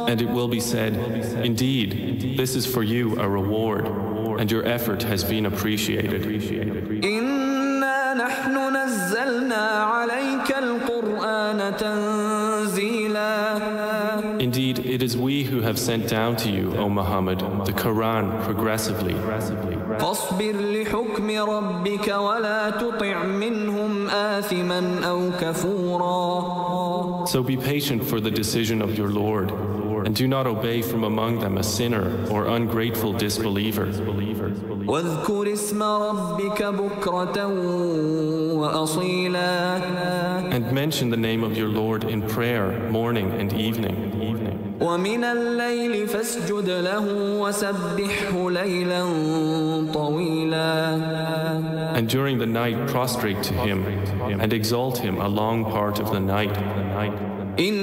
And it will be said, indeed, this is for you a reward, and your effort has been appreciated. إِنَّا نَحْنُ نَزَّلْنَا عَلَيْكَ الْقُرْآنَ تَنزِيلًا. Indeed, it is we who have sent down to you, O Muhammad, the Quran progressively. فاصبر لحكم ربك ولا تطع منهم آثما أو كفورا. So be patient for the decision of your Lord, and do not obey from among them a sinner or ungrateful disbeliever. واذكر اسم ربك بكرة وأصيلا. And mention the name of your Lord in prayer, morning and evening. ومن الليل فاسجد له وسبحه ليلا طويلا. And during the night prostrate to him and exalt him a long part of the night.